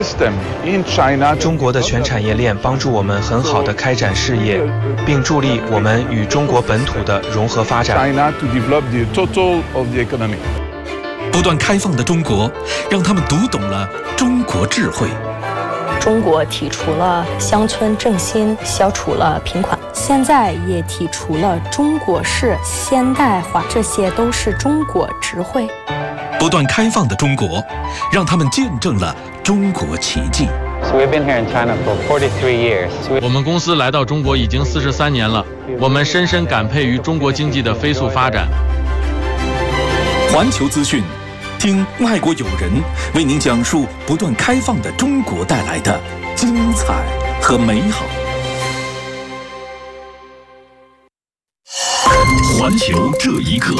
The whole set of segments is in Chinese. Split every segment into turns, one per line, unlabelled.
中国的全产业链帮助我们很好地开展事业，并助力我们与中国本土的融合发展。
不断开放的中国，让他们读懂了中国智慧。
中国提出了乡村振兴，消除了贫困，现在也提出了中国式现代化，这些都是中国智慧。
不断开放的中国，让他们见证了中国奇迹。
我们公司来到中国已经43年了，我们深深感佩于中国经济的飞速发展。
环球资讯，听外国友人为您讲述不断开放的中国带来的精彩和美好。环球这一刻，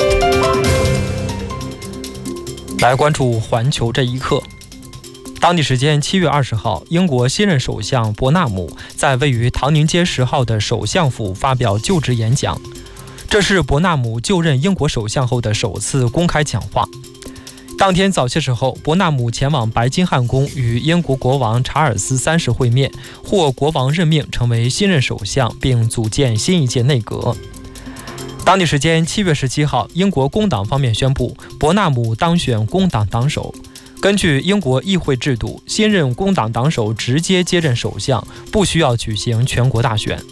来关注环球这一刻。当地时间7月20号，英国新任首相伯纳姆在位于唐宁街10号的首相府发表就职演讲，这是伯纳姆就任英国首相后的首次公开讲话。当天早些时候，伯纳姆前往白金汉宫与英国国王查尔斯3世会面，获国王任命成为新任首相，并组建新一届内阁。当地时间7月17号，英国工党方面宣布伯纳姆当选工党党首。根据英国议会制度，新任工党党首直接接任首相，不需要举行全国大选。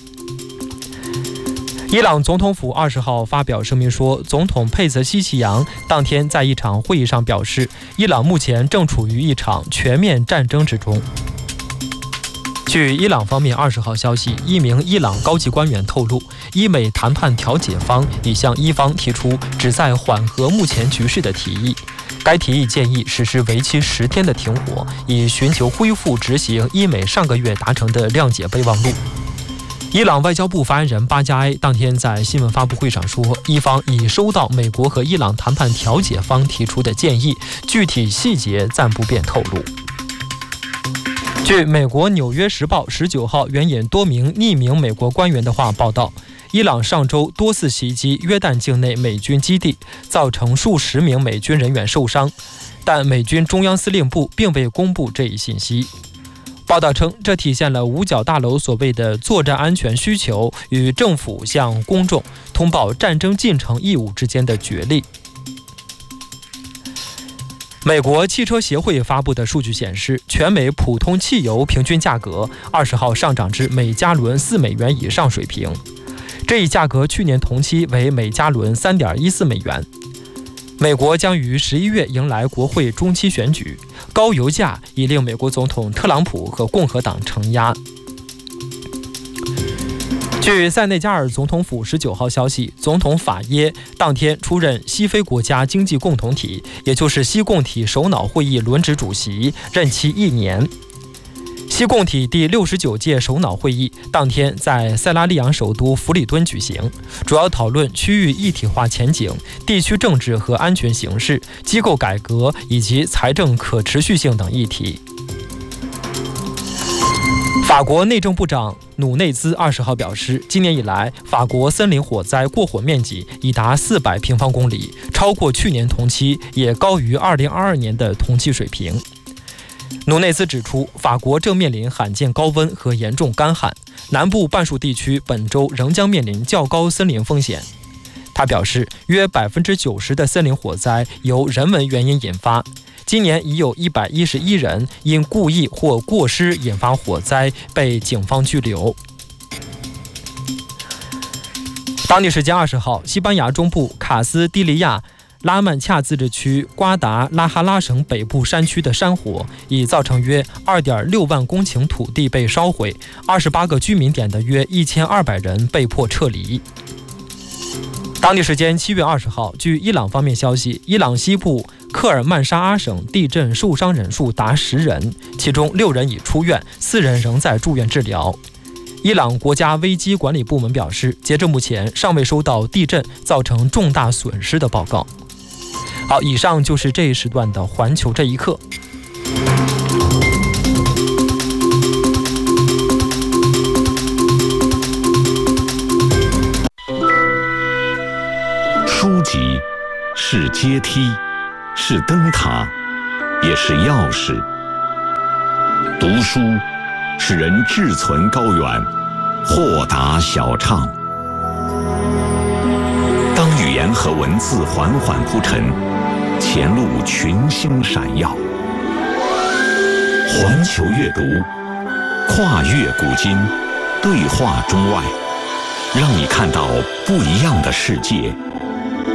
伊朗总统府20号发表声明说，总统佩泽西奇扬当天在一场会议上表示，伊朗目前正处于一场全面战争之中。据伊朗方面20号消息，一名伊朗高级官员透露，伊美谈判调解方已向伊方提出旨在缓和目前局势的提议。该提议建议实施为期10天的停火，以寻求恢复执行伊美上个月达成的谅解备忘录。伊朗外交部发言人巴加埃当天在新闻发布会上说，伊方已收到美国和伊朗谈判调解方提出的建议，具体细节暂不便透露。据美国《纽约时报》19号援引多名匿名美国官员的话报道，伊朗上周多次袭击约旦境内美军基地，造成数十名美军人员受伤，但美军中央司令部并未公布这一信息。报道称，这体现了五角大楼所谓的作战安全需求与政府向公众通报战争进程义务之间的角力。美国汽车协会发布的数据显示，全美普通汽油平均价格20号上涨至每加仑4美元以上水平，这一价格去年同期为每加仑3.14美元。美国将于11月迎来国会中期选举，高油价已令美国总统特朗普和共和党承压。据塞内加尔总统府19号消息，总统法耶当天出任西非国家经济共同体，也就是西共体首脑会议轮值主席，任期1年。西共体第69届首脑会议当天在塞拉利昂首都弗里敦举行，主要讨论区域一体化前景、地区政治和安全形势、机构改革以及财政可持续性等议题。法国内政部长努内兹20号表示，今年以来，法国森林火灾过火面积已达400平方公里，超过去年同期，也高于2022年的同期水平。努内兹指出，法国正面临罕见高温和严重干旱，南部半数地区本周仍将面临较高森林风险。他表示，约90%的森林火灾由人为原因引发。今年已有111人因故意或过失引发火灾被警方拘留。当地时间20号，西班牙中部卡斯蒂利亚拉曼恰自治区瓜达拉哈拉省北部山区的山火已造成约2.6万公顷土地被烧毁，28个居民点的约1200人被迫撤离。当地时间7月20号，据伊朗方面消息，伊朗西部克尔曼沙阿省地震受伤人数达10人，其中6人已出院，4人仍在住院治疗。伊朗国家危机管理部门表示，截至目前尚未收到地震造成重大损失的报告。好，以上就是这一时段的环球这一刻。
书籍是阶梯，是灯塔，也是钥匙。
读书使人志存高远，豁达小畅。当语言和文字缓缓铺陈，前路群星闪耀。环球阅读，跨越古今，对话中外，让你看到不一样的世界，